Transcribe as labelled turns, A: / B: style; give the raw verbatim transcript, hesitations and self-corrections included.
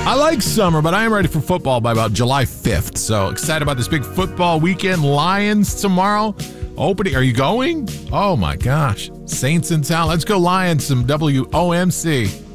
A: I like summer, but I am ready for football by about July fifth. So excited about this big football weekend. Lions tomorrow. Opening. Are you going? Oh, my gosh. Saints in town. Let's go Lions, some W O M C.